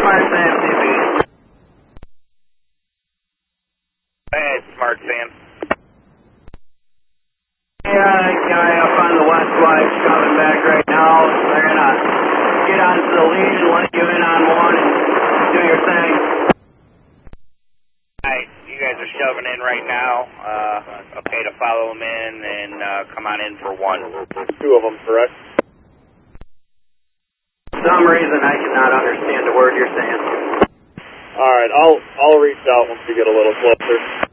Smart Sam, TV. Hey, Smart Sam. Yeah, guy up on the west line's coming back right now. They're gonna get onto the lead and let you in on one and do your thing. Alright, you guys are shoving in right now. Okay to follow them in and come on in for one. Two of them, correct? For some reason, I cannot understand a word you're saying. Alright, I'll reach out once we get a little closer.